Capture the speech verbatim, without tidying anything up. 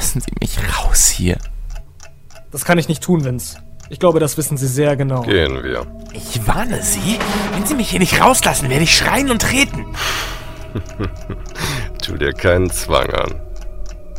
Lassen Sie mich raus hier. Das kann ich nicht tun, Vince. Ich glaube, das wissen Sie sehr genau. Gehen wir. Ich warne Sie, wenn Sie mich hier nicht rauslassen, werde ich schreien und treten. Tu dir keinen Zwang an.